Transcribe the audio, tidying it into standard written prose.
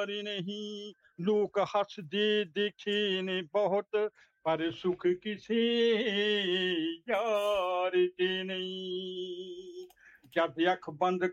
प्यार नहीं। लोग हंसदे देखे ने बहुत, पर सुख किसे यार के नहीं। जब अख बंद